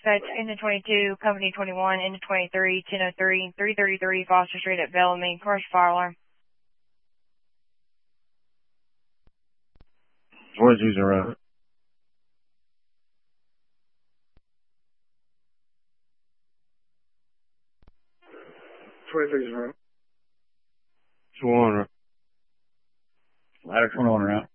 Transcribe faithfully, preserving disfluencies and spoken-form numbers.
dispatch, engine twenty-two, company twenty-one, engine twenty-three, ten oh three, three thirty-three Foster Street at Bellamy, commercial fire alarm. twenty-two's in route. twenty-three's in route. twenty-one. Ladder twenty-one route.